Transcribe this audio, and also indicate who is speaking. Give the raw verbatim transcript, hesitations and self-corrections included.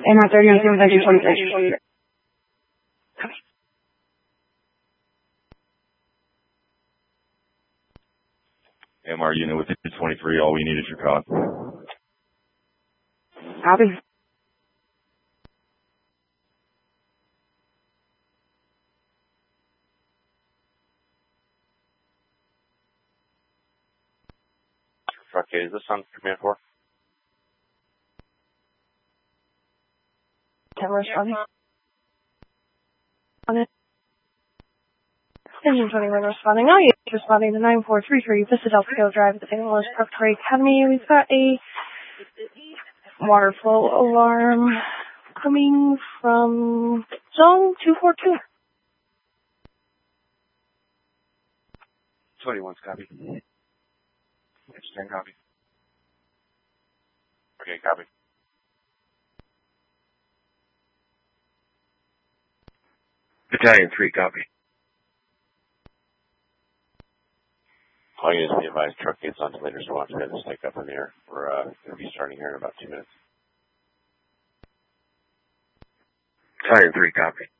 Speaker 1: And not thirty on supervision twenty-three.
Speaker 2: M R unit with twenty-three, all we need is your code.
Speaker 1: Copy.
Speaker 3: Okay, is this on command four?
Speaker 1: ten responding. On it. Engine twenty-one responding. Now you responding to nine four three three Vista Del Pico Drive at the Saint Louis Preparatory Academy. We've got a water flow alarm coming from zone two four two.
Speaker 3: twenty-one's copy. ten copy. Okay, copy. Battalion three, copy. All units be advised, truck gates on to later squad to this take up in the air. We're uh, going to be starting here in about two minutes. Battalion three, copy.